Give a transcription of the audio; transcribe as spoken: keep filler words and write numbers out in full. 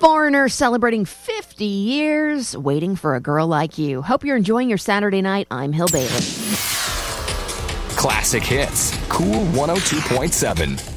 Foreigner celebrating fifty years, waiting for a girl like you. Hope you're enjoying your Saturday night. I'm Hill Bailey. Classic Hits, Cool one oh two point seven.